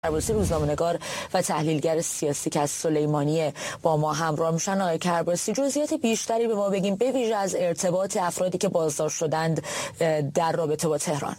کرباسی روزنامه‌نگار و تحلیلگر سیاسی که از سلیمانی با ما همراه میشن. آقای کرباسی، جزئیات بیشتری به ما بگیم، به ویژه از ارتباط افرادی که بازداشت شدند در رابطه با تهران.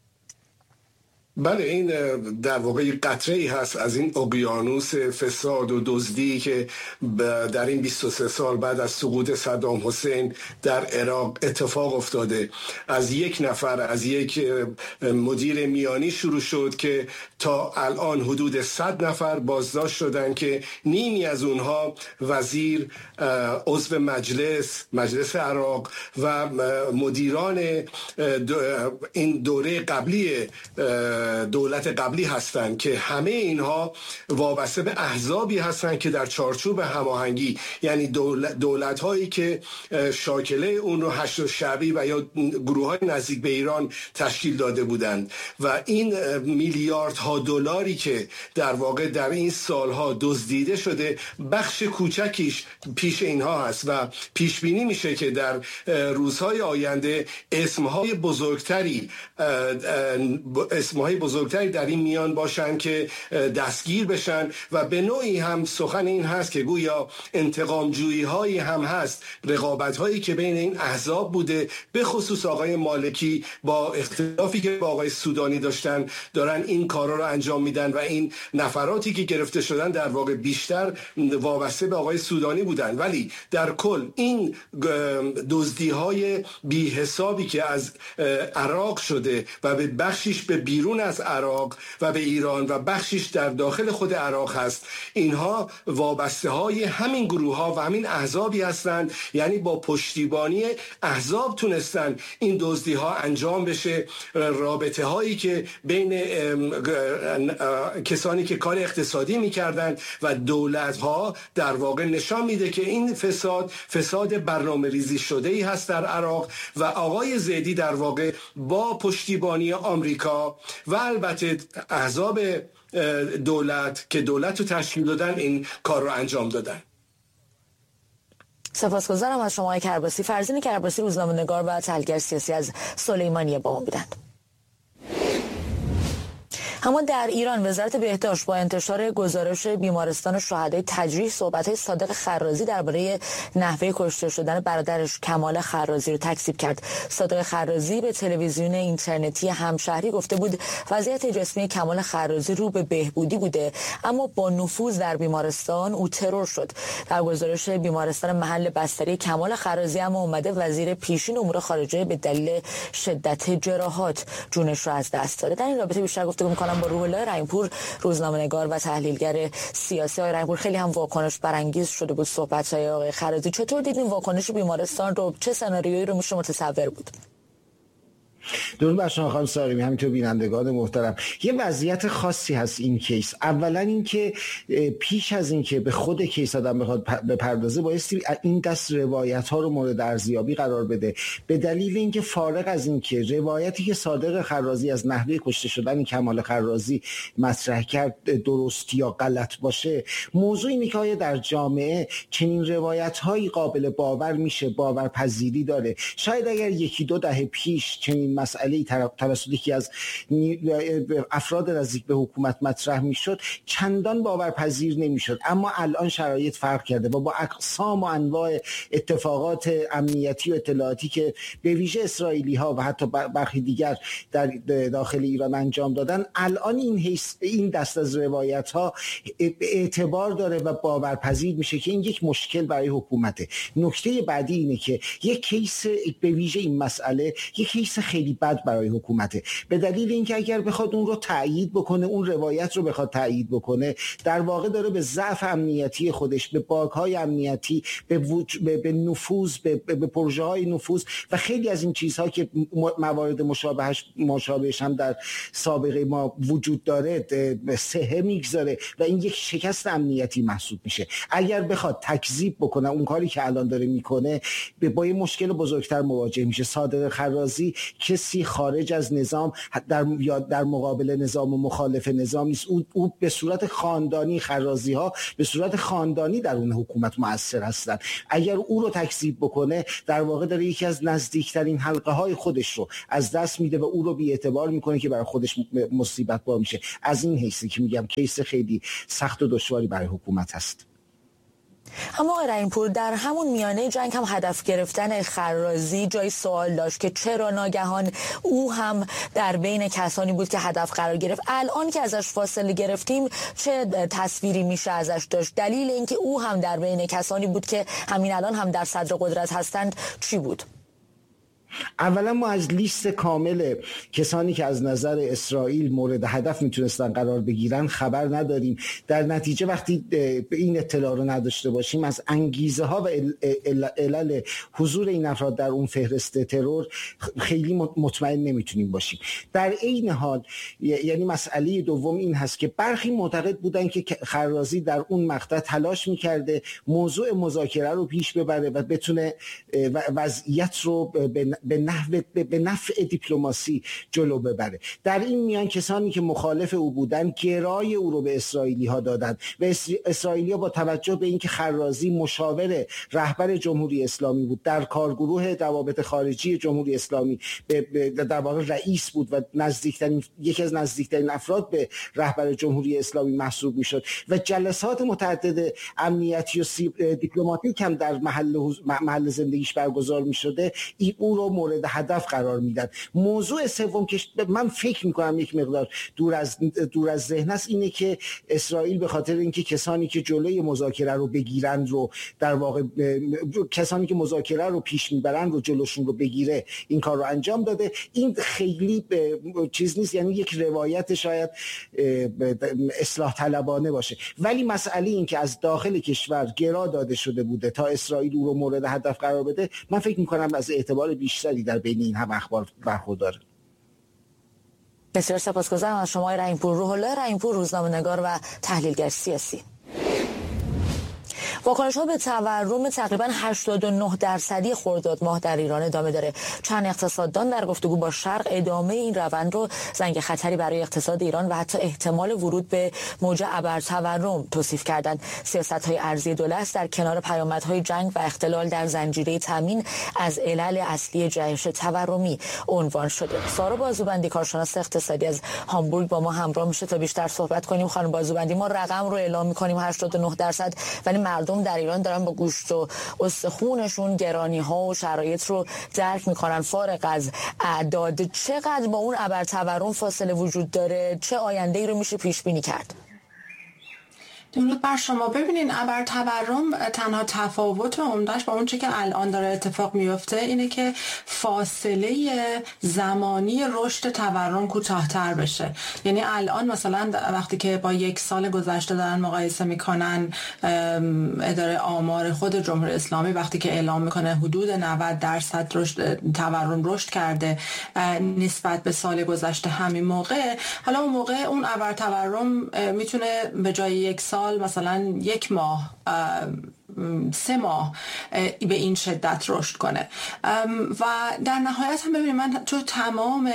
بله، این در واقع قطره‌ای هست از این اقیانوس فساد و دزدی که در این 23 سال بعد از سقوط صدام حسین در عراق اتفاق افتاده. از یک نفر، از یک مدیر میانی شروع شد که تا الان حدود 100 نفر بازداشت شدن که نیمی از اونها وزیر، عضو مجلس عراق و مدیران این دوره قبلی دولت قبلی هستند که همه اینها وابسته به احزابی هستند که در چارچوب هماهنگی، یعنی دولت هایی که شاکله اون رو حشد الشعبی و یا گروه های نزدیک به ایران تشکیل داده بودند و این میلیاردها دلاری که در واقع در این سالها دزدیده شده بخش کوچکیش پیش اینها هست و پیش بینی میشه که در روزهای آینده اسمهای بزرگتری در این میان باشن که دستگیر بشن و به نوعی هم سخن این هست که گویا انتقام جویی هایی هم هست، رقابت هایی که بین این احزاب بوده، به خصوص آقای مالکی با اختلافی که با آقای سودانی دارن این کارا رو انجام میدن و این نفراتی که گرفته شدن در واقع بیشتر وابسته به آقای سودانی بودن. ولی در کل این دزدی های بی حسابی که از عراق شده و به بخشیش به بیرون از عراق و به ایران و بخشیش در داخل خود عراق هست، اینها وابسته های همین گروه ها و همین احزابی هستند. یعنی با پشتیبانی احزاب تونستن این دزدی ها انجام بشه. رابطه هایی که بین کسانی که کار اقتصادی میکردن و دولت ها در واقع نشان میده که این فساد برنامه ریزی شده ای هست در عراق و آقای زیدی در واقع با پشتیبانی آمریکا و البته احزاب دولت که دولت رو تشکیل دادن این کار رو انجام دادن. سپاسگزارم از شما آقای کرباسی. فرزین کرباسی، روزنامه‌نگار و تحلیلگر سیاسی از سلیمانی با ما بودند. اما در ایران وزارت بهداشت با انتشار گزارش بیمارستان شهدای تجریح صحبت‌های صادق خرازی درباره نحوه کشته شدن برادرش کمال خرازی رو تکذیب کرد. صادق خرازی به تلویزیون اینترنتی همشهری گفته بود وضعیت جسمی کمال خرازی رو به بهبودی بوده، اما با نفوذ در بیمارستان او ترور شد. در گزارش بیمارستان محل بستری کمال خرازی هم اومده وزیر پیشین امور خارجه به دلیل شدت جراحات جونش رو از دست داده. در این رابطه بیشتر گفتگو می‌کنم با روح الله رحیم‌پور، روزنامه‌نگار و تحلیلگر سیاسی. آقای رحیم‌پور، خیلی هم واکنش برانگیز شده بود صحبت‌های آقای خرازی. چطور دیدین واکنش بیمارستان رو؟ چه سناریویی رو میشه متصور بود؟ درود بر شما خانم سارمی، همینطور بینندگان محترم. یه وضعیت خاصی هست این کیس. اولا اینکه پیش از اینکه به خود کیس آدم بخواد بپردازه بایستی این دست روایت ها رو مورد ارزیابی قرار بده، به دلیل اینکه فارغ از اینکه روایتی که صادق خرازی از نحوه کشته شدن کمال خرازی مطرح کرد درست یا غلط باشه، موضوع اینه که آیا در جامعه چنین روایت هایی قابل باور میشه، باورپذیری داره. شاید اگر یکی دو دهه پیش چنین مسئله توسط یکی از افراد نزدیک به حکومت مطرح میشد چندان باورپذیر نمیشد، اما الان شرایط فرق کرده و با اقسام و انواع اتفاقات امنیتی و اطلاعاتی که به ویژه اسرائیلی ها و حتی برخی دیگر در داخل ایران انجام دادن، الان این دست از روایت ها اعتبار داره و باورپذیر میشه که این یک مشکل برای حکومته. نکته بعدی اینه که یک کیس به ویژه این مسئله یک کیس خیلی بد برای حکومته، به دلیل اینکه اگر بخواد اون رو تایید بکنه، اون روایت رو بخواد تایید بکنه، در واقع داره به ضعف امنیتی خودش، به باگ‌های امنیتی، به نفوذ، به پروژه‌های نفوذ و خیلی از این چیزها که موارد مشابهش هم در سابقه ما وجود داره سهه میگذاره و این یک شکست امنیتی محسوب میشه. اگر بخواد تکذیب بکنه اون کاری که الان داره میکنه، با یه مشکل بزرگتر مواجه میشه. صادق خرازی کسی خارج از نظام در مقابل نظام و مخالف نظام نیست. او به صورت خاندانی، خرازی ها به صورت خاندانی در اون حکومت مؤثر هستند. اگر او رو تکذیب بکنه در واقع داره یکی از نزدیکترین حلقه های خودش رو از دست میده و او رو بی اعتبار میکنه که برای خودش مصیبت بار میشه. از این حیثی که میگم کیس خیلی سخت و دشواری برای حکومت هست. اما آقای رحیم‌پور، در همون میانه جنگ هم هدف گرفتن خرازی جای سوال داشت که چرا ناگهان او هم در بین کسانی بود که هدف قرار گرفت. الان که ازش فاصله گرفتیم چه تصویری میشه ازش داشت؟ دلیل اینکه او هم در بین کسانی بود که همین الان هم در صدر قدرت هستند چی بود؟ اولا ما از لیست کامل کسانی که از نظر اسرائیل مورد هدف میتونستن قرار بگیرن خبر نداریم. در نتیجه وقتی به این اطلاع رو نداشته باشیم از انگیزه ها و علل حضور این افراد در اون فهرست ترور خیلی مطمئن نمیتونیم باشیم. در این حال یعنی مسئله دوم این هست که برخی معتقد بودن که خرازی در اون مقطع تلاش میکرده موضوع مذاکره رو پیش ببره و بتونه وضعیت رو به نفع دیپلماسی جلو ببره. در این میان کسانی که مخالف او بودن گرای او رو به اسرائیلی ها دادن و اسرائیلی ها با توجه به اینکه خرازی مشاور رهبر جمهوری اسلامی بود، در کارگروه روابط خارجی جمهوری اسلامی در واقع رئیس بود و یکی از نزدیکترین افراد به رهبر جمهوری اسلامی محسوب میشد و جلسات متعدد امنیتی و دیپلماتیک هم در محل زندگیش برگزار میشده، او رو مورد هدف قرار میدن. موضوع سوم که من فکر میکنم یک مقدار دور از ذهن است اینه که اسرائیل به خاطر اینکه کسانی که جلوی مذاکره رو بگیرند رو در واقع کسانی که مذاکره رو پیش میبرند رو جلوشون رو بگیره این کار رو انجام داده. این خیلی چیز نیست، یعنی یک روایت شاید اصلاح طلبانه باشه، ولی مسئله این که از داخل کشور گرا داده شده بوده تا اسرائیل او رو مورد هدف قرار بده، من فکر میکنم از اعتبار بیشتری در بین این هم اخبار برخورداره. بسیار سپاسگزارم از شما رحیم‌پور. روح الله رحیم‌پور، روزنامه‌نگار و تحلیلگر سیاسی. واکنش‌ها به تورم تقریباً 89% خرداد ماه در ایران ادامه داره. چند اقتصاددان در گفتگو با شرق ادامه این روند رو زنگ خطری برای اقتصاد ایران و حتی احتمال ورود به موج ابرتورم توصیف کردند. سیاست‌های ارزی دولت در کنار پیامدهای جنگ و اختلال در زنجیره تامین از علل اصلی جهش تورمی عنوان شده. سارا بازوبندی، کارشناس اقتصادی از هامبورگ، با ما همراه میشه تا بیشتر صحبت کنیم. خانم بازوبندی، ما رقم رو اعلام می‌کنیم 89%، ولی مردم در ایران دارن با گوشت و استخونشون گرانی ها و شرایط رو درک میکنن. فارغ از اعداد، چقدر با اون ابرتورم فاصله وجود داره؟ چه آینده‌ای رو میشه پیش بینی کرد؟ درود بر شما. ببینین، ابرتورم تنها تفاوت عمده‌اش با اون چه که الان داره اتفاق میفته اینه که فاصله زمانی رشد تورم کوتاه‌تر بشه. یعنی الان مثلا وقتی که با یک سال گذشته دارن مقایسه میکنن، اداره آمار خود جمهوری اسلامی وقتی که اعلام میکنه حدود 90% تورم رشد کرده نسبت به سال گذشته همین موقع، حالا اون موقع اون ابرتورم میتونه به جای یک سال مثلا یک ماه 3 ماه به این شدت رشد کنه. و در نهایت هم ببینید، من تو تمام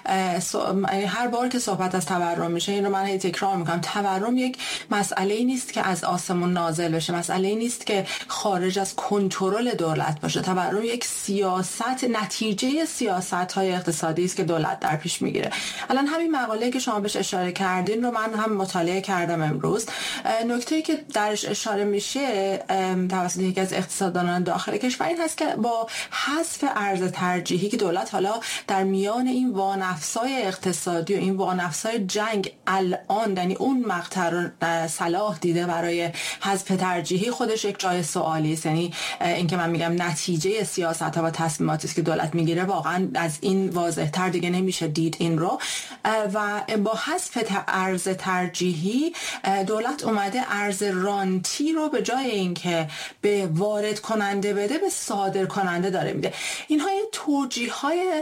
هر بار که صحبت از تورم میشه این رو من تکرار میکنم، تورم یک مسئله نیست که از آسمون نازل بشه، مسئله نیست که خارج از کنترل دولت باشه. تورم یک سیاست، نتیجه سیاست‌های اقتصادی است که دولت در پیش میگیره. الان همین مقاله که شما بهش اشاره کردین رو من هم مطالعه کردم امروز. نکته‌ای که درش اشاره میشه توسط یکی از اقتصاددانان داخل کشور این هست که با حذف ارز ترجیحی که دولت حالا در میان این وانفسای اقتصادی و این وانفسای جنگ الان، یعنی اون مقطع رو صلاح دیده برای حذف ترجیحی، خودش یک جای سوالی است. یعنی اینکه من میگم نتیجه سیاست‌ها و تصمیماتی است که دولت میگیره، واقعا از این واضح‌تر دیگه نمیشه دید این رو. و با حذف ارز ترجیحی دولت اومده ارز رانتی رو به جای اینکه به وارد کننده بده به صادر کننده داره میده. اینها توجیه‌های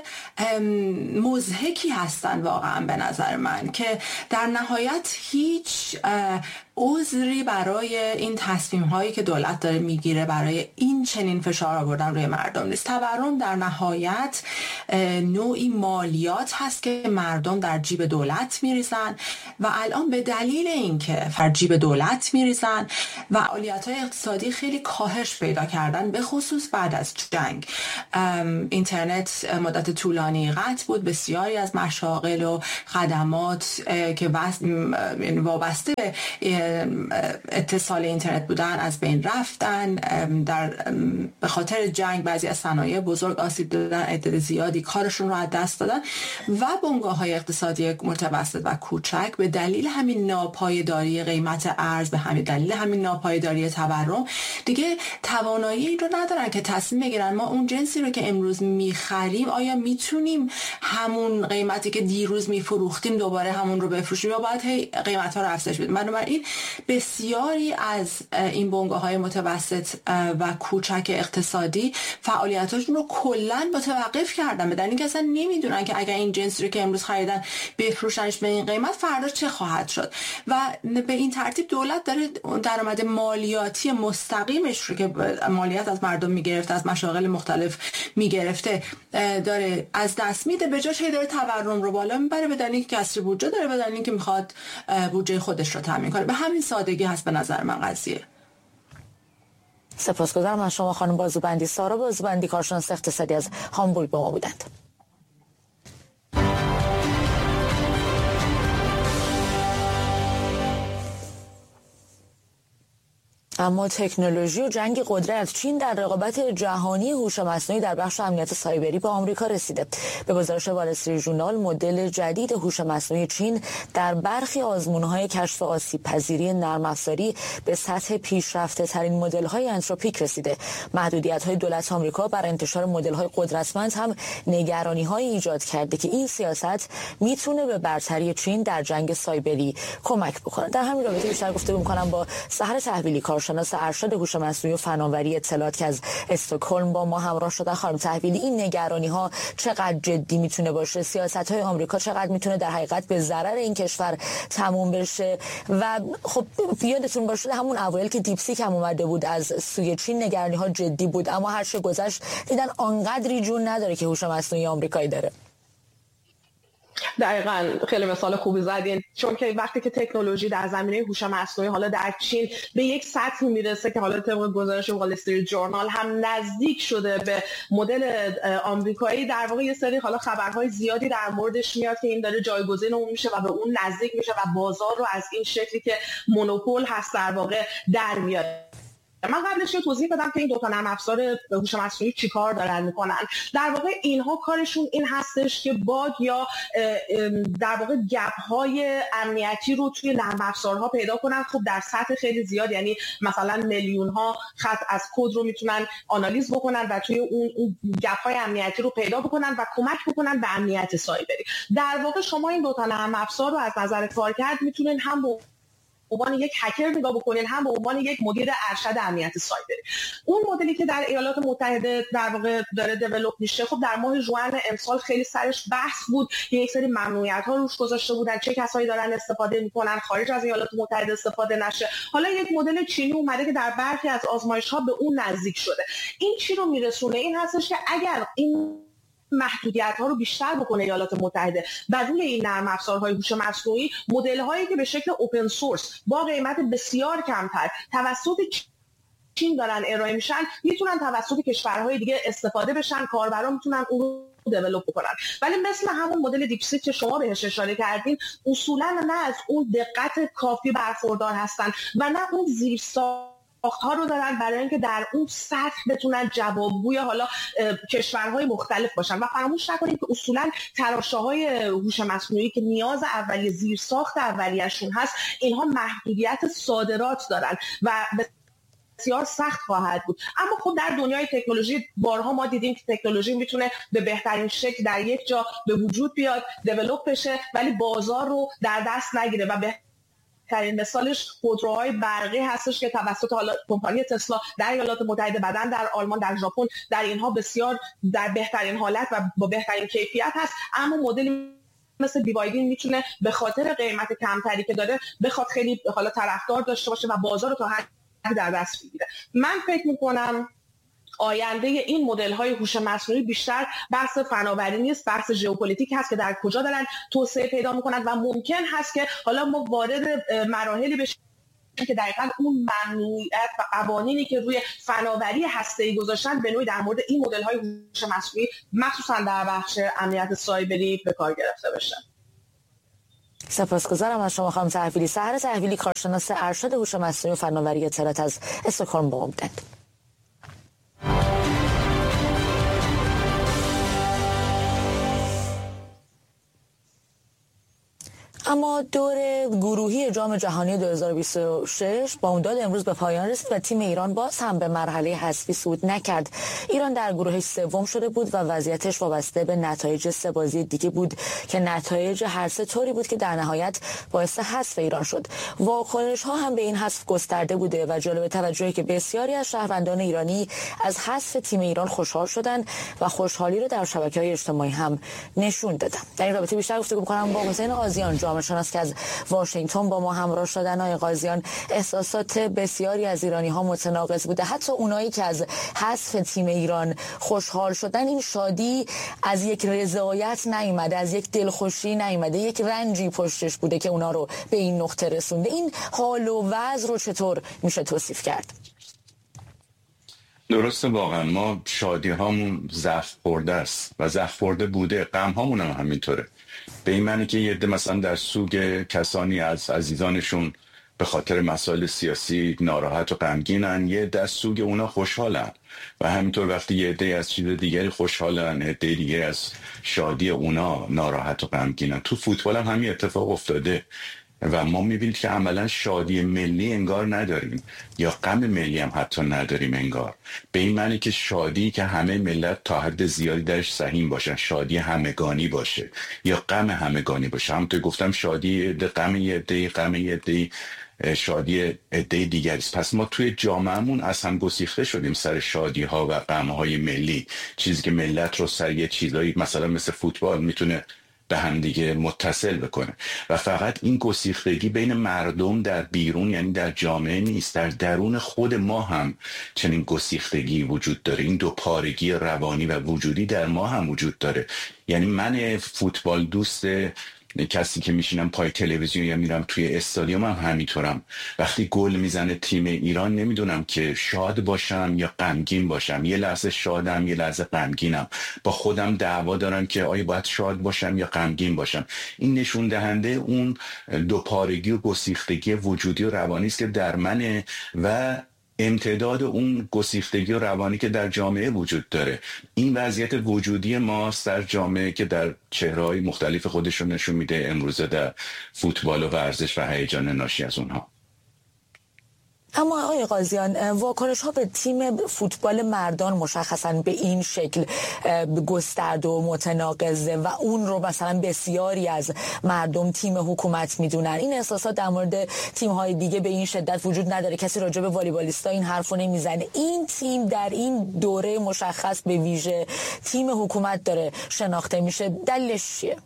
مضحکی هستن واقعا به نظر من، که در نهایت هیچ عذری برای این تصمیم هایی که دولت داره میگیره برای این چنین فشار آوردن روی مردم نیست. تورم در نهایت نوعی مالیات هست که مردم در جیب دولت میریزن و الان به دلیل اینکه در جیب دولت میریزن و فعالیت‌های اقتصادی خیلی کاهش پیدا کردن، به خصوص بعد از جنگ. اینترنت مدت طولانی قطع بود، بسیاری از مشاغل و خدمات که وابسته به اتصال اینترنت بودن از بین رفتن. به خاطر جنگ بعضی از صنایع بزرگ آسیب دیدن، عدد زیادی کارشون رو از دست دادن و بنگاه‌های اقتصادی متوسط و کوچک به دلیل همین ناپایداری قیمت ارز، به همین دلیل همین ناپایداری تورم دیگه توانایی این رو ندارن که تصمیم بگیرن ما اون جنسی رو که امروز میخریم آیا میتونیم همون قیمتی که دیروز میفروختیم دوباره همون رو بفروشیم یا باید قیمت‌ها رو افزایش بدیم. بنابراین بسیاری از این بنگاه‌های متوسط و کوچک اقتصادی فعالیتاشون رو کلاً متوقف کردن، بدن اینکه اصلا نمیدونن که اگر این جنسی رو که امروز خریدن بفروشنش به این قیمت فردا چه خواهد شد و به این ترتیب دولت داره درآمد مالیاتی مستقیمش رو که مالیات از مردم میگرفته، از مشاغل مختلف میگرفته، داره از دست میده، به جاش داره تورم رو بالا میبره، بدن اینکه کسری بودجه داره، بدن اینکه میخواد بودجه خودش رو تامین کنه. به همین سادگی هست به نظر من قضیه. سپاسگزارم از شما خانم بازوبندی. سارا بازوبندی، کارشناس اقتصادی از هامبورگ با ما بودند. اما تکنولوژی و جنگ قدرت، چین در رقابت جهانی هوش مصنوعی در بخش امنیت سایبری به آمریکا رسیده. به گزارش وال استریت ژورنال، مدل جدید هوش مصنوعی چین در برخی آزمون‌های کشف آسیب‌پذیری نرم افزاری به سطح پیشرفته‌ترین مدل‌های انتروپیک رسیده. محدودیت‌های دولت آمریکا بر انتشار مدل‌های قدرتمند هم نگرانی‌هایی ایجاد کرده که این سیاست میتونه به برتری چین در جنگ سایبری کمک بکنه. در همین رابطه بیشتر گفتگو می‌کنم با سحر تحویلی، کارشناس ارشد هوش مصنوعی و فناوری اطلاعات که از استکهلم با ما همراه شده. خانم تحویلی، این نگرانی‌ها چقدر جدی میتونه باشه؟ سیاست‌های آمریکا چقدر میتونه در حقیقت به ضرر این کشور تموم بشه؟ و خب یادتون باشه همون اوایل که دیپسیک هم اومده بود از سوی چین نگرانی‌ها جدی بود، اما هر چه گذشت دیدن آنقدری جون نداره که هوش مصنوعی آمریکایی داره. دقیقاً خیلی مثال خوبی زدین، چون که وقتی که تکنولوژی در زمینه هوش مصنوعی حالا در چین به یک سطح میرسه که حالا طبق گزارش وال استریت ژورنال هم نزدیک شده به مدل آمریکایی، در واقع یه سری حالا خبرهای زیادی در موردش میاد که این داره جایگزین اون میشه و به اون نزدیک میشه و بازار رو از این شکلی که مونوپول هست در واقع در میاد. من قبلش یه توضیح بدم که این دو تا نرم افزار هوش مصنوعی چیکار دارن میکنن. در واقع اینها کارشون این هستش که باگ یا در واقع گپ‌های امنیتی رو توی نرم افزارها پیدا کنن، خب در سطح خیلی زیاد، یعنی مثلا میلیون ها خط از کد رو میتونن آنالیز بکنن و توی اون گپ‌های امنیتی رو پیدا بکنن و کمک بکنن به امنیت سایبری. در واقع شما این دو تا نرم افزار رو از نظر کارکرد میتونین هم به عنوان یک هکر نگاه بکنین، هم به عنوان یک مدیر ارشد امنیت سایبری. اون مدلی که در ایالات متحده در واقع داره دیولپ میشه، خب در ماه ژوئن امسال خیلی سرش بحث بود، یک سری ممنوعیت‌ها روش گذاشته بودن، چه کسایی دارن استفاده میکنن، خارج از ایالات متحده استفاده نشه. حالا یک مدل چینی اومده که در برخی از آزمایش‌ها به اون نزدیک شده. این چی رو میرسونه؟ این هستش که اگر این محدودیت‌ها رو بیشتر بکنه ایالات متحده و روی این نرم افزارهای هوش مصنوعی، مدل‌هایی که به شکل اوپن سورس با قیمت بسیار کمتر توسط چین دارن ارائه میشن، میتونن توسط کشورهای دیگه استفاده بشن، کاربران میتونن اون رو دیولپ بکنن. ولی مثل همون مدل دیپسیک که شما بهش اشاره کردین، اصولاً نه از اون دقت کافی برخوردار هستن و نه اون زیرساخت‌ها رو دارن برای اینکه در اون سطح بتونن جوابگوی حالا کشورهای مختلف باشن. و فراموش نکنید که اصولاً تراشه‌های هوش مصنوعی که نیاز اولیه زیرساخت اولیه‌شون هست، اینها محدودیت صادرات دارن و بسیار سخت خواهد بود. اما خب در دنیای تکنولوژی بارها ما دیدیم که تکنولوژی میتونه به بهترین شکل در یک جا به وجود بیاد، دیولپ بشه، ولی بازار رو در دست نگیره و بهترین مثالش خودروهای برقی هستش که توسط حالا کمپانی تسلا در ایالات متحده، بعدن در آلمان، در ژاپن، در اینها بسیار در بهترین حالت و با بهترین کیفیت هست، اما مدلی مثل BYD میتونه به خاطر قیمت کمتری که داره بخواد خیلی حالا طرفدار داشته باشه و بازار رو تا حدی در دست بگیره. من فکر میکنم آینده این مدل‌های هوش مصنوعی بیشتر بحث فناوری نیست، بحث ژئوپلیتیک هست که در کجا دارن توسعه پیدا میکنن و ممکن هست که حالا ما وارد مراحلی بشیم که دقیقاً اون ممنوعیت و قوانینی که روی فناوری هسته‌ای گذاشتن به نوعی در مورد این مدل‌های هوش مصنوعی مخصوصاً در بخش امنیت سایبری به کار گرفته بشه. سپاسگزارم از شما خانم تحویلی. سحر تحویلی، کارشناس ارشد هوش مصنوعی و فناوری اطلاعات از استکهلم با ما بودند. اما دور گروهی جام جهانی 2026 با اون داد امروز به پایان رسید و تیم ایران باز هم به مرحله حذفی صعود نکرد. ایران در گروهش سوم شده بود و وضعیتش وابسته به نتایج سه بازی دیگه بود که نتایج هر سه طوری بود که در نهایت باعث حذف ایران شد. واکنش ها هم به این حذف گسترده بوده و جالب توجهی که بسیاری از شهروندان ایرانی از حذف تیم ایران خوشحال شدن و خوشحالی رو در شبکه‌های اجتماعی هم نشون دادن. در این رابطه بیشتر گفتگو می‌کنم با حسین قاضیان، جامعه شناس که از واشنگتن با ما همراه شدن. آقای قاضیان، احساسات بسیاری از ایرانی‌ها متناقض بوده، حتی اونایی که از حذف تیم ایران خوشحال شدن. این شادی از یک رضایت نیامده، از یک دلخوشی نیامده، یک رنجی پشتش بوده که اونا رو به این نقطه رسونده. این حال و وضع رو چطور میشه توصیف کرد؟ درسته، واقعا ما شادی هامون ضعف خورده است و ضعف خورده بوده، غم هامون هم همینطوره. به این معنی که یه عده مثلا در سوگ کسانی از عزیزانشون به خاطر مسائل سیاسی ناراحت و غمگینن، یه عده از سوگ اونا خوشحالن و همینطور وقتی یه عده از چیز دیگری خوشحالن، عده دیگه از شادی اونا ناراحت و غمگینن. تو فوتبال هم همین اتفاق افتاده و ما میبینید که عملا شادی ملی انگار نداریم یا غم ملی هم حتی نداریم انگار، به این معنی که شادی که همه ملت تا حد زیادی درش سهیم باشن، شادی همگانی باشه یا غم همگانی باشه. همونطور گفتم شادی غم یه عده، غم یه عده، شادی عده دیگری است. پس ما توی جامعهمون از هم گسیخته شدیم سر شادی ها و غم های ملی، چیزی که ملت رو سر یه چیزایی مثلا مثل فوتبال میتونه به هم دیگه متصل بکنه و فقط این گسیختگی بین مردم در بیرون، یعنی در جامعه نیست، در درون خود ما هم چنین گسیختگی وجود داره. این دو پارگی روانی و وجودی در ما هم وجود داره. یعنی من فوتبال دوست کسی که میشینم پای تلویزیون یا میرم توی استادیوم هم همینطورم، وقتی گل میزنه تیم ایران نمیدونم که شاد باشم یا غمگین باشم، یه لحظه شادم یه لحظه غمگینم، با خودم دعوا دارم که آیا باید شاد باشم یا غمگین باشم. این نشون دهنده اون دوپارگی و گسیختگی وجودی و روانی است که در منه و امتداد اون گسیختگی و روانی که در جامعه وجود داره. این وضعیت وجودی ماست در جامعه که در چهره‌های مختلف خودشون نشون میده امروزه در فوتبال و ورزش و هیجان ناشی از اونها. اما آقای قاضیان، واکنش ها به تیم فوتبال مردان مشخصا به این شکل گسترده و متناقضه و اون رو مثلا بسیاری از مردم تیم حکومت میدونن. این احساسات در مورد تیم های دیگه به این شدت وجود نداره. کسی راجع به والیبالیستا این حرفو نمیزنه. این تیم در این دوره مشخص به ویژه تیم حکومت داره شناخته میشه. دلیلش چیه؟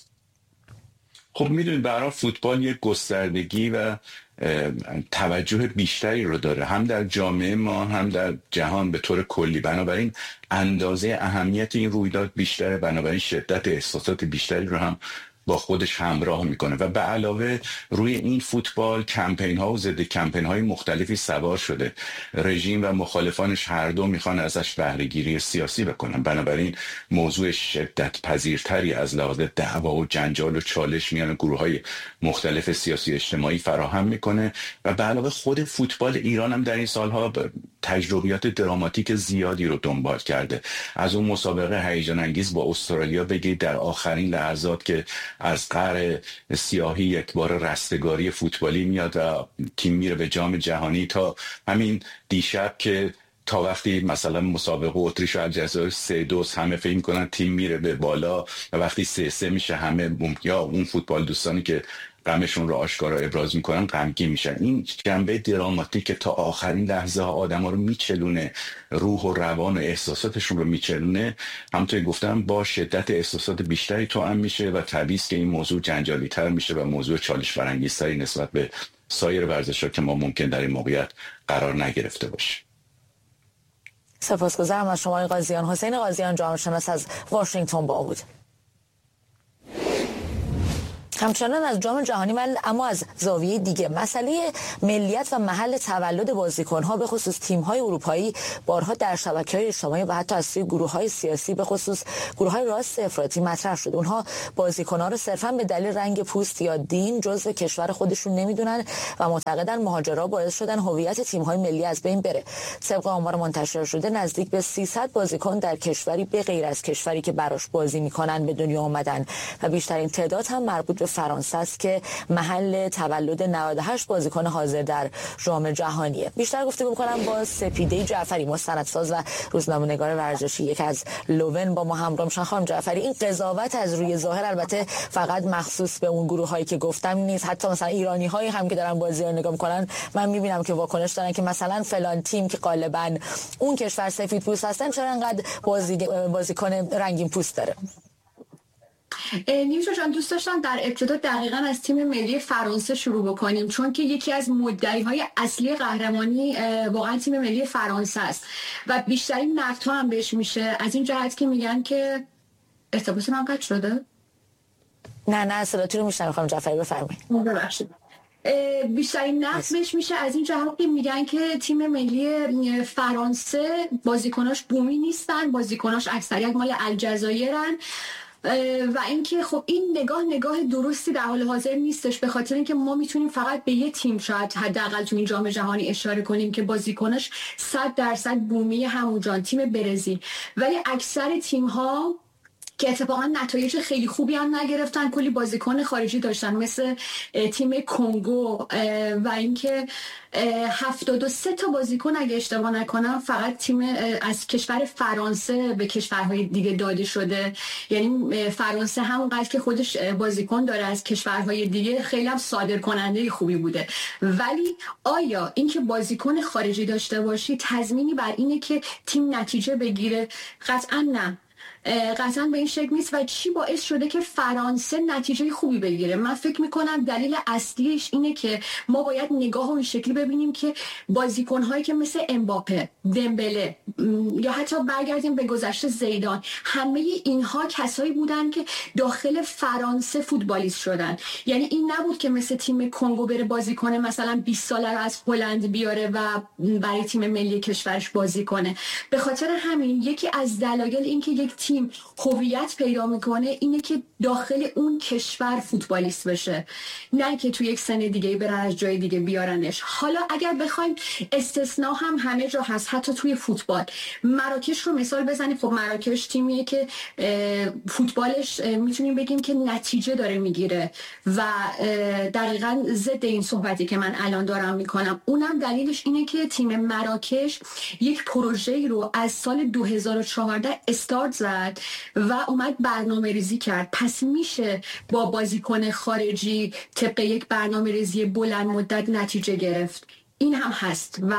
خب میدونید برای فوتبال یک گستردگی و توجه بیشتری رو داره، هم در جامعه ما هم در جهان به طور کلی. بنابراین اندازه اهمیت این رویداد بیشتره، بنابراین شدت احساسات بیشتری رو هم با خودش همراه میکنه و به علاوه روی این فوتبال کمپین ها و ضد کمپین های مختلفی سوار شده. رژیم و مخالفانش هر دو میخوان ازش بهره گیری سیاسی بکنن، بنابراین موضوع شدت پذیرتری از لحاظ دعوا و جنجال و چالش میان گروه های مختلف سیاسی اجتماعی فراهم میکنه و به علاوه خود فوتبال ایران هم در این سالها تجربیات دراماتیک زیادی رو دنبال کرده. از اون مسابقه هیجان انگیز با استرالیا بگید در آخرین لحظات که از قعر سیاهی یک بار رستگاری فوتبالی میاد و تیم میره به جام جهانی، تا همین دیشب که تا وقتی مثلا مسابقه اتریش و الجزایر 3-2 همه فکر می‌کنن تیم میره به بالا و وقتی 3-3 میشه همه یا اون فوتبال دوستانی که غمشون رو آشکارا ابراز میکنن غمگین میشن. این جنبه دراماتیک که تا آخرین لحظه ها آدما رو میچلونه، روح و روان و احساساتشون رو میچلونه، همونطور گفتم با شدت احساسات بیشتری توأم میشه و طبیعی است که این موضوع جنجالی تر میشه و موضوع چالش برانگیزتری نسبت به سایر ورزش‌ها که ما ممکن در این موقعیت قرار نگرفته باشیم. سپاسگزارم از شما قاضیان. حسین قاضیان، جامعه شناس از واشنگتن با بود. همچنان از جام جهانی اما از زاویه دیگه، مسئله ملیت و محل تولد بازیکن‌ها به خصوص تیم‌های اروپایی بارها در شبکه‌های اجتماعی و حتی از سوی گروه‌های سیاسی به خصوص گروه‌های راست افراطی مطرح شد. اونها بازیکن‌ها رو صرفاً به دلیل رنگ پوست یا دین جزو کشور خودشون نمیدونن و معتقدن مهاجرا باعث شدن هویت تیم‌های ملی از بین بره. طبق آمار منتشر شده نزدیک به 300 بازیکن در کشوری به غیر از کشوری که براش بازی می‌کنن به دنیا آمدن و بیشترین تعداد هم مربوط به فرانسه است که محل تولد 98 بازیکن حاضر در جام جهانیه. بیشتر گفتگو می‌کنم با سپیده جعفری، مستندساز و روزنامه‌نگار ورزشی یک از لوون با ما همراه میشن. خانم جعفری، این قضاوت از روی ظاهر البته فقط مخصوص به اون گروه‌هایی که گفتم نیست، حتی مثلا ایرانی‌هایی هم که دارن بازی رو نگاه می‌کنن من می‌بینم که واکنش دارن که مثلا فلان تیم که غالباً اون کشور سفیدپوست هستن چرا انقدر بازیکن رنگین پوست داره. نیوشا جان، دوست داشتم در ابتدا دقیقاً از تیم ملی فرانسه شروع بکنیم، چون که یکی از مدعی‌های اصلی قهرمانی واقعا تیم ملی فرانسه است و بیشترین نقدها هم بهش میشه از این جهت که میگن که ارتباط من قطع شده. نه صداتون رو میشنوم خانم جعفری، بفرمایید. ببخشید. بیشترین نقد بهش میشه از این جهت که میگن که تیم ملی فرانسه بازیکناش بومی نیستن، بازیکناش اکثریت مال الجزایرن و اینکه خب این نگاه درستی در حال حاضر نیستش، به خاطر اینکه ما میتونیم فقط به یه تیم شاید حداقل تو این جام جهانی اشاره کنیم که بازیکناش 100% بومی همونجان، تیم برزیل، ولی اکثر تیم ها که اتفاقا نتایج خیلی خوبی هم نگرفتن کلی بازیکن خارجی داشتن مثل تیم کنگو و اینکه 73 تا بازیکن اگه اشتباه نکنم فقط تیم از کشور فرانسه به کشورهای دیگه داده شده. یعنی فرانسه همونقدر که خودش بازیکن داره از کشورهای دیگه خیلی هم صادرکننده خوبی بوده، ولی آیا اینکه بازیکن خارجی داشته باشی تضمینی بر اینه که تیم نتیجه بگیره؟ قطعا نه، قطعا به این شکل نیست. و چی باعث شده که فرانسه نتیجه خوبی بگیره؟ من فکر میکنم دلیل اصلیش اینه که ما باید نگاه رو این شکلی ببینیم که بازیکن‌هایی که مثل امباپه، دمبله یا حتی برگردیم به گذشته زیدان، همه اینها کسایی بودن که داخل فرانسه فوتبالیست شدن. یعنی این نبود که مثل تیم کنگو بره بازی کنه مثلا 20 ساله رو از هلند بیاره و برای تیم ملی کشورش بازی کنه. به خاطر همین یکی از دلایل این که یک تیم هویت پیدا میکنه اینه که داخل اون کشور فوتبالیست بشه، نه که توی یک سن دیگه برن از جای دیگه بیارنش. حالا اگر بخوایم استثناء هم همه جا هست، حتی توی فوتبال. مراکش رو مثال بزنیم، خب مراکش تیمیه که فوتبالش میتونیم بگیم که نتیجه داره میگیره و دقیقاً ضد این صحبتی که من الان دارم میکنم. اونم دلیلش اینه که تیم مراکش یک پروژه‌ای رو از سال 2014 استارت زد و اومد برنامه ریزی کرد. پس میشه با بازیکن خارجی طبق یک برنامه ریزی بلند مدت نتیجه گرفت. این هم هست و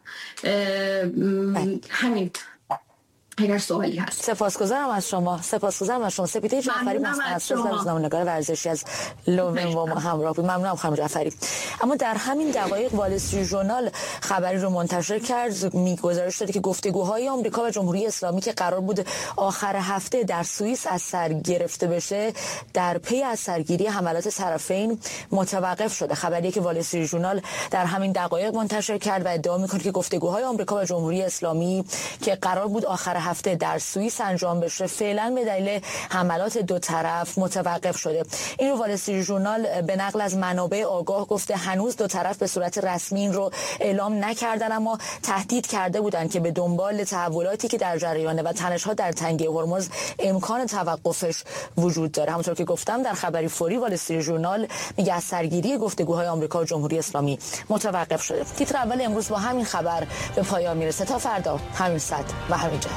همین. اگر سوالی هست. سپاسگزارم از شما. سپیده جعفری، مستندساز روزنامه‌نگار ورزشی از لوون با ما همراه بود. ممنونم خانم جعفری. اما در همین دقایق وال استریت ژورنال خبری رو منتشر کرد، میگذارش داده که گفتگوهای آمریکا و جمهوری اسلامی که قرار بود آخر هفته در سوئیس از سر گرفته بشه در پی از سرگیری حملات طرفین متوقف شده. خبری که وال استریت ژورنال در همین دقایق منتشر کرد و ادعا می‌کنه که گفتگوهای آمریکا و جمهوری اسلامی که قرار بود آخر هفته در سوئیس انجام بشه فعلا به دلیل حملات دو طرف متوقف شده. این رو وال استریت ژورنال به نقل از منابع آگاه گفته. هنوز دو طرف به صورت رسمی این رو اعلام نکردن، اما تهدید کرده بودند که به دنبال تحولاتی که در جریانه و تنش‌ها در تنگه هرمز امکان توقفش وجود داره. همونطور که گفتم در خبری فوری وال استریت ژورنال میگه از سرگیری گفتگوهای آمریکا و جمهوری اسلامی متوقف شده. تیتر اول امروز با همین خبر به پایان میرسه. تا فردا همین ساعت و همین جا.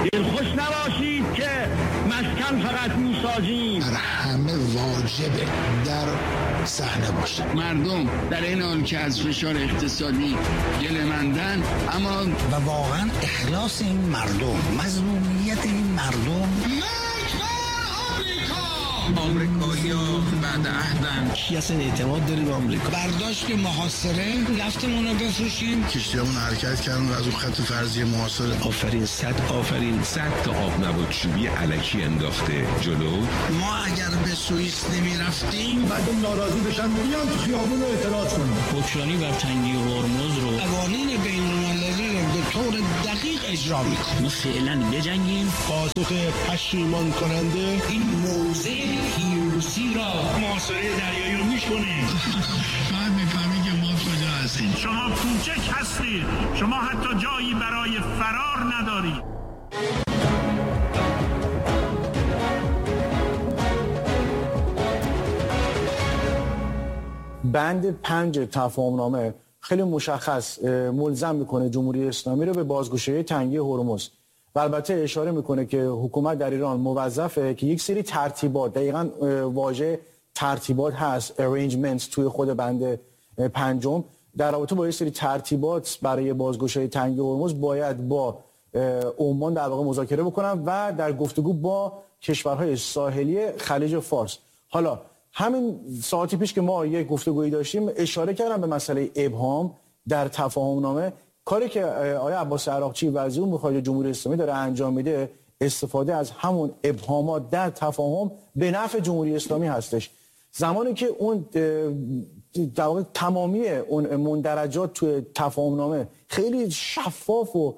دلخوش نباشید که مسکن فقط میسازیم. همه واجبه در صحنه باشه. مردم در این حال که از فشار اقتصادی گله‌مندن، اما و واقعا اخلاص این مردم، مظلومیت این مردم. آمریکایی‌ها بعد عهدن. کی اصلا اعتماد داری به آمریکا؟ برداشت محاصره، نفتمون رو بفروشیم. کشتیامون حرکت کردن و از اون خط فرضی محاصره. آفرین صد تا آب نبات چوبی الکی انداخته جلو. ما اگر به سوئیس نمی‌رفتیم، مردم ناراضی بشن میان تو خیابون اعتراض کنن. حکمرانی بر تنگی هرمز رو قوانین بین‌المللی رو به طور دقیق اجرا می‌کنیم. ما فعلا بجنگیم. پاسخ پشیمان کننده این موضع پیروزی را محاصره دریایی رو می‌کنیم. بعد می‌فهمی که ما کجا هستیم. شما کوچک هستید، شما حتی جایی برای فرار ندارید. بند 5 تفاهم‌نامه خیلی مشخص ملزم میکنه جمهوری اسلامی رو به بازگشایی تنگی هرمز و البته اشاره میکنه که حکومت در ایران موظفه که یک سری ترتیبات، دقیقاً واژه ترتیبات هست arrangements توی خود بند 5 در رابطه با یک سری ترتیبات برای بازگشایی تنگی هرمز باید با عمان در واقع مذاکره بکنن و در گفتگو با کشورهای ساحلی خلیج فارس. حالا همین ساعتی پیش که ما یک گفتگویی داشتیم اشاره کردم به مسئله ابهام در تفاهم‌نامه. کاری که آقای عباس عراقچی وزیر امور خارجه جمهوری اسلامی داره انجام میده استفاده از همون ابهامات در تفاهم به نفع جمهوری اسلامی هستش. زمانی که اون در واقع تمامی اون مندرجات توی تفاهم‌نامه خیلی شفاف و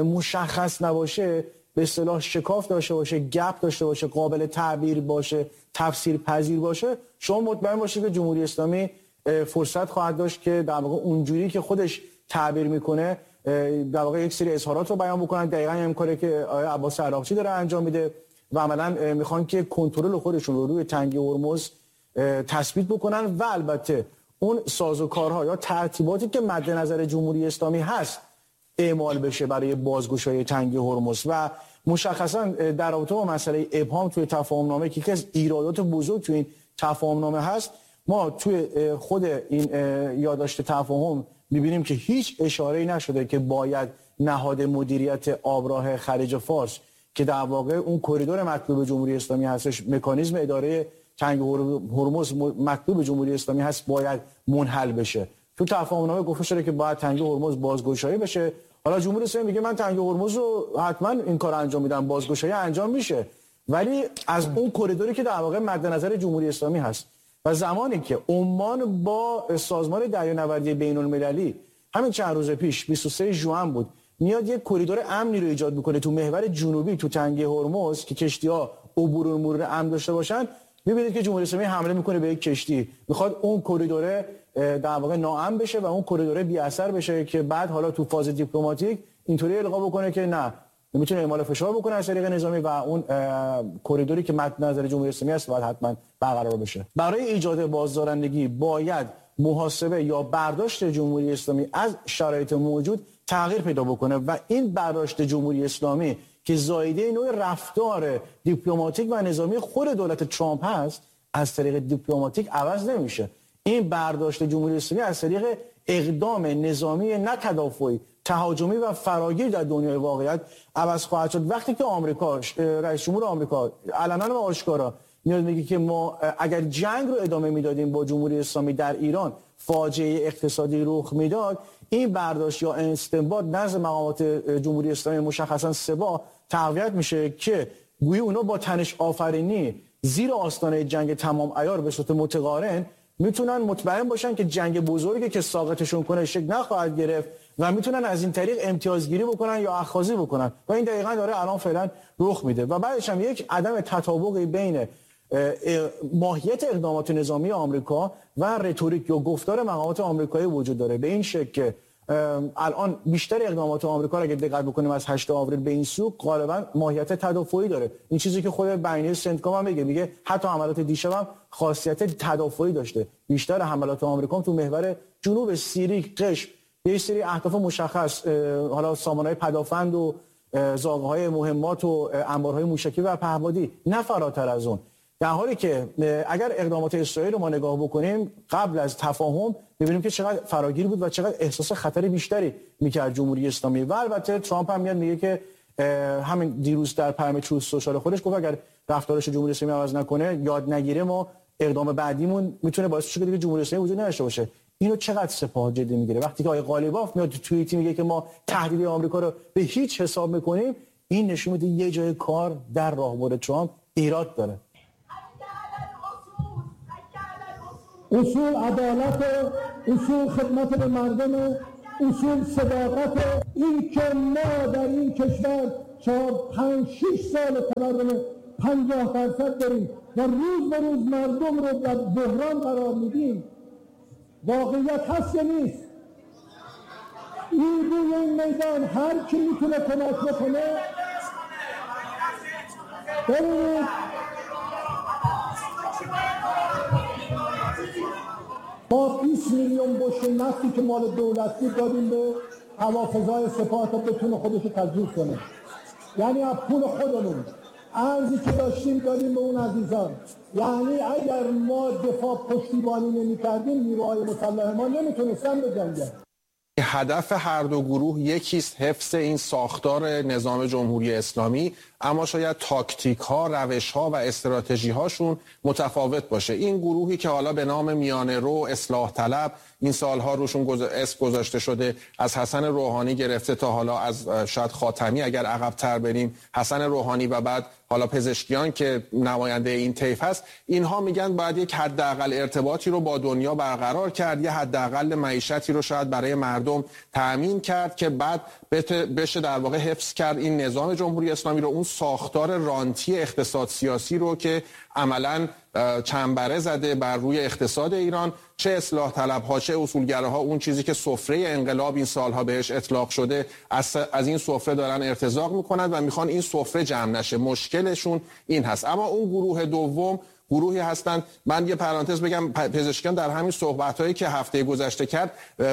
مشخص نباشه، به اصطلاح شکاف داشته باشه، گپ داشته باشه، قابل تعبیر باشه، تفسیر پذیر باشه، شما مطمئن باشید که جمهوری اسلامی فرصت خواهد داشت که در واقع اونجوری که خودش تعبیر میکنه در واقع یک سری اظهارات رو بیان بکنن. دقیقاً این کاری که آقای عباس عراقچی داره انجام میده و عملاً میخوان که کنترل خودشون رو روی تنگی هرمز تثبیت بکنن و البته اون سازوکارها یا ترتیباتی که مد نظر جمهوری اسلامی هست اعمال بشه برای بازگشایی تنگی هرمز. و مشخصا در رابطه با مسئله ابهام توی تفاهم‌نامه که یکی از ایرادات بزرگ توی این تفاهم‌نامه هست، ما توی خود این یادداشت تفاهم می‌بینیم که هیچ اشاره‌ای نشده که باید نهاد مدیریت آبراه خلیج فارس که در واقع اون کریدور مطلوب جمهوری اسلامی هستش، مکانیزم اداره تنگی هرمز مطلوب جمهوری اسلامی هست، باید منحل بشه. تو تفاهم‌نامه گفته شده که باید تنگی هرمز بازگشایی بشه. حالا جمهوری اسلامی میگه من تنگی هرمز رو حتما این کار انجام میدم، بازگشایی انجام میشه، ولی از اون کریدوری که در واقع مد نظر جمهوری اسلامی هست. و زمانی که عمان با سازمان دریانوردی بین‌المللی همین چند روز پیش 23 ژوئن بود میاد یک کریدور امنی رو ایجاد میکنه تو محور جنوبی تو تنگی هرمز که کشتی‌ها عبور و مرور امن داشته باشن، می‌بینید که جمهوری اسلامی حمله میکنه به یک کشتی، میخواد اون کریدور در واقع ناامن بشه و اون کریدور بی اثر بشه که بعد حالا تو فاز دیپلماتیک اینطوری القا بکنه که نه، میتونه اعمال فشار بکنه از طریق نظامی و اون کریدوری که مد نظر جمهوری اسلامی است باید حتما برقرار بشه. برای ایجاد بازدارندگی باید محاسبه یا برداشت جمهوری اسلامی از شرایط موجود تغییر پیدا بکنه و این برداشت جمهوری اسلامی که زایده نوع رفتار دیپلماتیک و نظامی خود دولت ترامپ هست از طریق دیپلماتیک عوض نمیشه. این برداشت جمهوری اسلامی از طریق اقدام نظامی نه تدافعی، تهاجمی و فراگیر در دنیای واقعیت عوض خواهد شد. وقتی که آمریکا، رئیس جمهور آمریکا علنا و آشکارا میاد میگه که ما اگر جنگ رو ادامه میدادیم با جمهوری اسلامی در ایران فاجعه اقتصادی رخ میداد، این برداشت یا استنباط نزد مقامات جمهوری اسلامی مشخصا سبا تقویت میشه که گویی اونا با تنش آفرینی زیر آستانه جنگ تمام عیار به صورت متقارن میتونن مطمئن باشن که جنگ بزرگی که ساقطشون کنه شکل نخواهد گرفت و میتونن از این طریق امتیازگیری بکنن یا اخاذی بکنن و این دقیقاً داره الان فعلا رخ میده. و بعدش هم یک عدم تطابقی بین ماهیت اقدامات نظامی آمریکا و رتوریک یا گفتار مقامات آمریکایی وجود داره، به این شکل که الان بیشتر اقدامات آمریکا را اگه دقت بکنیم از 8 آوریل به این سو غالبا ماهیت تدافعی داره. این چیزی که خود بیانیه سنتکام هم میگه حتی حملات دیشب هم خاصیت تدافعی داشته. بیشتر حملات آمریکا تو محور جنوب سیری، قشم، یه سری اهداف مشخص، حالا سامانه‌های پدافند و زاغ‌های مهمات و انبارهای موشکی و پهپادی، نه فراتر از اون. در حالی که اگر اقدامات اسرائیل رو ما نگاه بکنیم قبل از تفاهم می‌بینیم که چقدر فراگیر بود و چقدر احساس خطر بیشتری می‌کرد جمهوری اسلامی. و البته ترامپ هم میاد میگه که همین دیروز در پیام تروث سوشال خودش گفت اگر رفتارش جمهوری اسلامی عوض نکنه، یاد نگیره، ما اقدام بعدیمون میتونه باعث بشه که جمهوری اسلامی وجود نداشته باشه. اینو چقدر سپاه جدی میگیره؟ وقتی که آقای قالیباف میاد تو توییتی میگه که ما تهدید آمریکا رو به هیچ حساب میکنیم، این نشون میده یه جای کار در راهبر ترامپ ایراد داره. اصول عدالت، اصول خدمت به مردم، اصول صداقت. این که ما در این کشور 4-5-6 سال تورم 50% داریم و روز به روز مردم رو در بحران قرار میدیم، واقعیت هست یا نیست؟ این روی این میدان هر کی میتونه کمک بکنه. ببینید ما 20 میلیون بشکه نفتی که مال دولت بود دادیم به هوافضای سپاه تا بتونه خودش رو تجهیز کنه، یعنی از پول خودمون ارزی که داشتیم دادیم به اون عزیزان. یعنی اگر ما دفاع پشتیبانی نمی کردیم نیروهای مسلح ما نمیتونستن بجنگن. هدف هر دو گروه یکیست، حفظ این ساختار نظام جمهوری اسلامی، اما شاید تاکتیک ها، روش ها و استراتژی هاشون متفاوت باشه. این گروهی که حالا به نام میانه رو، اصلاح طلب، این سالها روشون اسم گذاشته شده، از حسن روحانی گرفته تا حالا از شاید خاتمی اگر عقب تر بریم، حسن روحانی و بعد حالا پزشکیان که نماینده این طیف هست، اینها میگن باید یک حداقل ارتباطی رو با دنیا برقرار کرد، یه حداقل معیشتی رو شاید برای مردم تأمین کرد که بعد بشه در واقع حفظ کرد این نظام جمهوری اسلامی رو، اون ساختار رانتی اقتصاد سیاسی رو که عملاً چنبره زده بر روی اقتصاد ایران. چه اصلاح طلب‌ها چه اصولگراها اون چیزی که سفره انقلاب این سالها بهش اطلاق شده از این سفره دارن ارتزاق میکنن و میخوان این سفره جمع نشه. مشکلشون این هست. اما اون گروه دوم گروهی هستند، من یه پرانتز بگم، پزشکیان در همین صحبت‌هایی که هفته گذشته کرد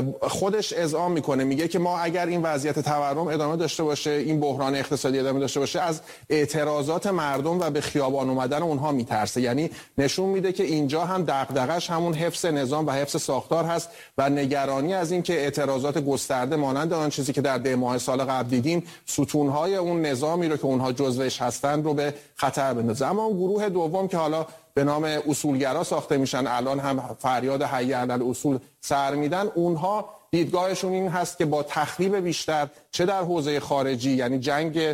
خودش اذعان میکنه، میگه که ما اگر این وضعیت تورم ادامه داشته باشه، این بحران اقتصادی ادامه داشته باشه، از اعتراضات مردم و به خیابان اومدن اونها میترسه. یعنی نشون میده که اینجا هم دغدغش همون حفظ نظام و حفظ ساختار هست و نگرانی از این که اعتراضات گسترده مانند آن چیزی که در ده ماه سال قبل دیدیم ستونهای اون نظامی رو که اونها جزوش هستن رو به خطر بندازه. اما اون گروه دوم که حالا به نام اصولگرا ساخته میشن، الان هم فریاد حی علی الاصول سر میدن، اونها دیدگاهشون این هست که با تخریب بیشتر چه در حوزه خارجی، یعنی جنگ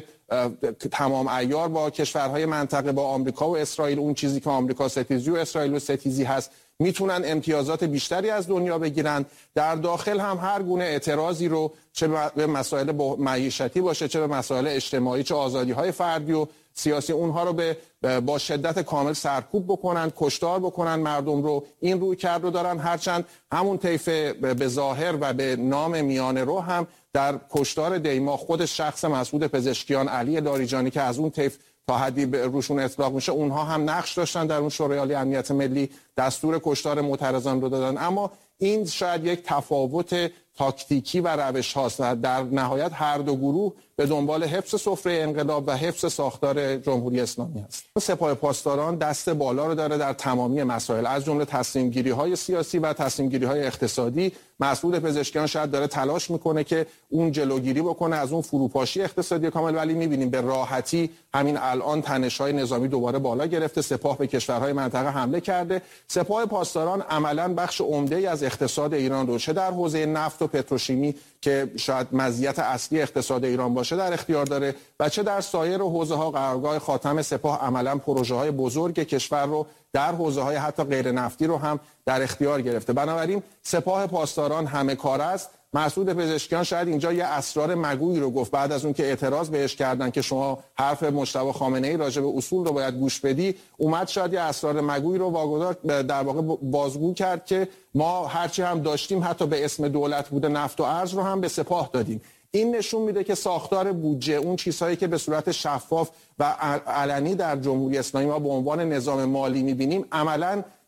تمام عیار با کشورهای منطقه، با آمریکا و اسرائیل، اون چیزی که آمریکا ستیزی و اسرائیل و ستیزی هست، میتونن امتیازات بیشتری از دنیا بگیرن. در داخل هم هر گونه اعتراضی رو چه به مسائل معیشتی باشه، چه به مسائل اجتماعی، چه آزادی‌های فردی و سیاسی، اونها رو با شدت کامل سرکوب بکنن، کشتار بکنن مردم رو. این روی کرد رو دارن، هرچند همون طیف به ظاهر و به نام میانه رو هم در کشتار دیما خود شخص مسعود پزشکیان، علی لاریجانی که از اون طیف تا حدی روشون اطلاق میشه، اونها هم نقش داشتن در اون شورای عالی امنیت ملی، دستور کشتار معترضان رو دادن. اما این شاید یک تفاوت تاکتیکی و روش هاست و در نهایت هر دو گروه به دنبال حفظ سفره انقلاب و حفظ ساختار جمهوری اسلامی است. سپاه پاسداران دست بالا رو داره در تمامی مسائل، از جمله تصمیم گیری های سیاسی و تصمیم گیری های اقتصادی. مسعود پزشکیان شاید داره تلاش میکنه که اون جلوگیری بکنه از اون فروپاشی اقتصادی کامل، ولی میبینیم به راحتی همین الان تنش‌های نظامی دوباره بالا گرفته، سپاه به کشورهای منطقه حمله کرده. سپاه پاسداران عملاً بخش عمده‌ای از اقتصاد ایران رو چه در حوزه نفت و پتروشیمی که شاید مزیت اصلی اقتصاد ایران باشه در اختیار داره و چه در سایر حوزه‌ها. قرارگاه خاتم سپاه عملاً پروژه‌های بزرگ کشور رو در حوزه‌های حتی غیر نفتی رو هم در اختیار گرفته. بنابراین سپاه پاسداران همه کار است. مسعود پزشکیان شاید اینجا یه اسرار مگویی رو گفت بعد از اون که اعتراض بهش کردن که شما حرف مجتبی خامنه‌ای راجع به اصول رو باید گوش بدی، اومد شاید یه اسرار مگویی رو واگذار در واقع بازگو کرد که ما هرچی هم داشتیم حتی به اسم دولت بوده نفت و ارز رو هم به سپاه دادیم. این نشون میده که ساختار بودجه، اون چیزهایی که به صورت شفاف و علنی در جمهوری اسلامی ما به عنوان نظام مالی میبینیم، عملاً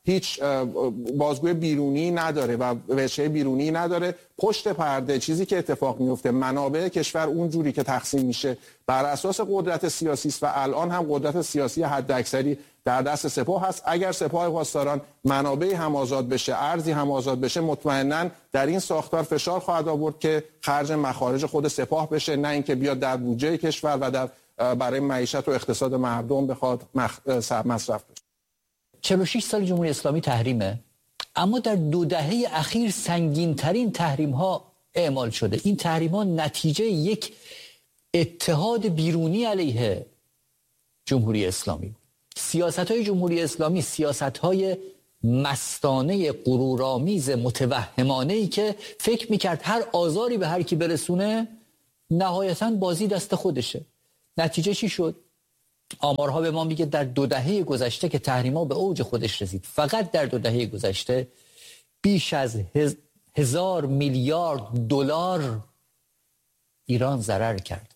هیچ بازگوی بیرونی نداره و وجه بیرونی نداره. پشت پرده چیزی که اتفاق میفته، منابع کشور اونجوری که تقسیم میشه بر اساس قدرت سیاسی است و الان هم قدرت سیاسی حداکثری در دست سپاه هست. اگر سپاه پاسداران منابعی هم آزاد بشه، ارزی هم آزاد بشه، مطمئنا در این ساختار فشار خواهد آورد که خرج مخارج خود سپاه بشه، نه اینکه بیاد در بودجه کشور و در برای معیشت و اقتصاد مردم بخواد مصرف بشه. 46 سال جمهوری اسلامی تحریمه، اما در 2 دهه اخیر سنگین ترین تحریم ها اعمال شده. این تحریم ها نتیجه یک اتحاد بیرونی علیه جمهوری اسلامی. سیاست های جمهوری اسلامی سیاست های مستانه، غرورآمیز، متوهمانه‌ای که فکر میکرد هر آزاری به هر کی برسونه نهایتاً بازی دست خودشه. نتیجه چی شد؟ آمارها به ما میگه در 2 دهه گذشته که تحریم‌ها به اوج خودش رسید، فقط در 2 دهه گذشته بیش از 1000 میلیارد دلار ایران ضرر کرد.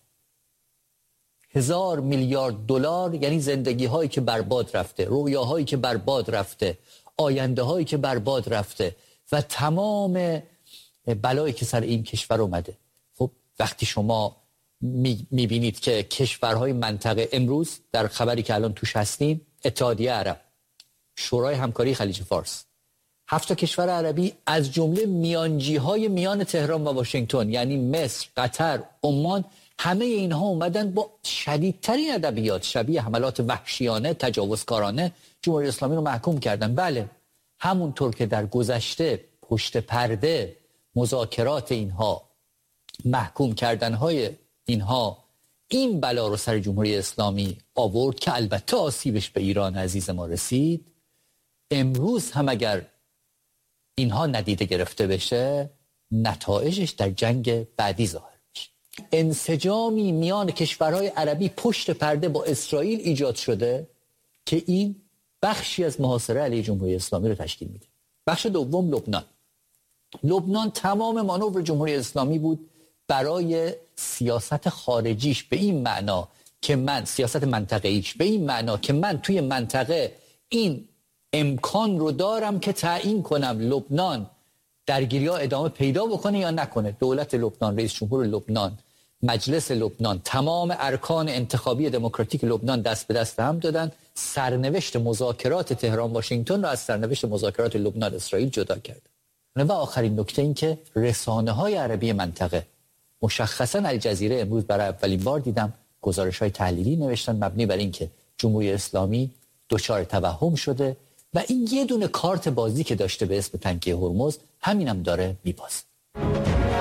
1000 میلیارد دلار یعنی زندگی‌هایی که برباد رفته، رویاهایی که برباد رفته، آینده‌هایی که برباد رفته و تمام بلایی که سر این کشور اومده. خب وقتی شما میبینید که کشورهای منطقه امروز در خبری که الان توش هستیم، اتحادیه عرب، شورای همکاری خلیج فارس، 7 کشور عربی از جمله میانجیهای میان تهران و واشنگتن یعنی مصر، قطر، عمان، همه اینها اومدن با شدیدترین ادبیات شبیه حملات وحشیانه، تجاوزکارانه جمهوری اسلامی رو محکوم کردن. بله، همونطور که در گذشته پشت پرده مذاکرات اینها، محکوم کردنهای اینها این بلا رو سر جمهوری اسلامی آورد که البته آسیبش به ایران عزیز ما رسید. امروز هم اگر اینها ندیده گرفته بشه، نتایجش در جنگ بعدی ظاهر میشه. انسجامی میان کشورهای عربی پشت پرده با اسرائیل ایجاد شده که این بخشی از محاصره علیه جمهوری اسلامی رو تشکیل میده. بخش دوم لبنان تمام مانور جمهوری اسلامی بود برای سیاست خارجیش به این معنا که من سیاست منطقه‌ایش به این معنا که من توی منطقه این امکان رو دارم که تعیین کنم لبنان درگیری‌ها ادامه پیدا بکنه یا نکنه. دولت لبنان، رئیس جمهور لبنان، مجلس لبنان، تمام ارکان انتخابی دموکراتیک لبنان دست به دست هم دادن، سرنوشت مذاکرات تهران واشنگتن رو از سرنوشت مذاکرات لبنان اسرائیل جدا کردن. و آخرین نکته این که رسانه‌های عربی منطقه، مشخصاً الجزیره، امروز برای اولین بار دیدم گزارش‌های تحلیلی نوشتن مبنی بر این که جمهوری اسلامی دچار توهم شده و این یه دونه کارت بازی که داشته به اسم تنگه هرمز همینم داره میبازه.